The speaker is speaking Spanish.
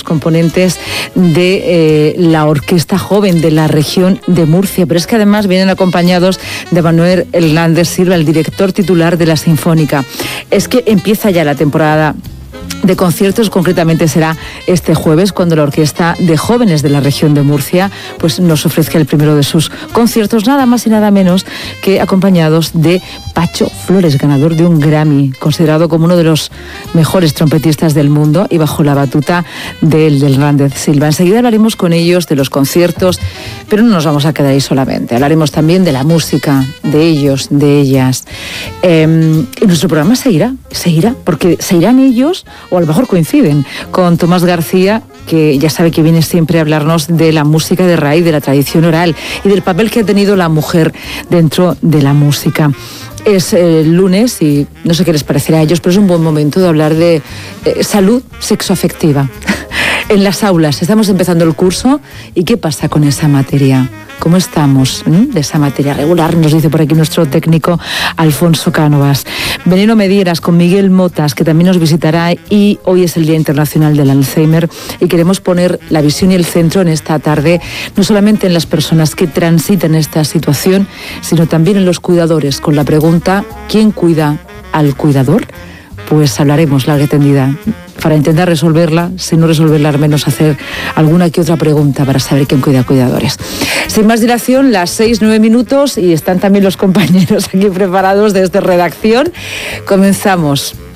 componentes de la Orquesta Joven de la región de Murcia, pero es que además vienen acompañados de Manuel Hernández Silva, el director titular de la Sinfónica. Es que empieza ya la temporada de conciertos, concretamente será este jueves cuando la Orquesta de Jóvenes de la región de Murcia pues nos ofrezca el primero de sus conciertos, nada más y nada menos que acompañados de Pacho Flores, ganador de un Grammy, considerado como uno de los mejores trompetistas del mundo y bajo la batuta de Hernández Silva. Enseguida hablaremos con ellos de los conciertos, pero no nos vamos a quedar ahí solamente, hablaremos también de la música, de ellos, de ellas. Y nuestro programa seguirá, porque se irán ellos, o a lo mejor coinciden con Tomás García, que ya sabe que viene siempre a hablarnos de la música de raíz, de la tradición oral y del papel que ha tenido la mujer dentro de la música. Es el lunes y no sé qué les parecerá a ellos, pero es un buen momento de hablar de salud sexoafectiva. En las aulas, estamos empezando el curso y ¿qué pasa con esa materia? ¿Cómo estamos de esa materia regular? Nos dice por aquí nuestro técnico Alfonso Cánovas. Veneno Medieras con Miguel Motas, que también nos visitará, y hoy es el Día Internacional del Alzheimer y queremos poner la visión y el centro en esta tarde, no solamente en las personas que transitan esta situación, sino también en los cuidadores, con la pregunta ¿quién cuida al cuidador? Pues hablaremos larga y tendida para intentar resolverla, si no resolverla, al menos hacer alguna que otra pregunta para saber quién cuida a cuidadores. Sin más dilación, las 6:09 minutos y están también los compañeros aquí preparados desde redacción. Comenzamos.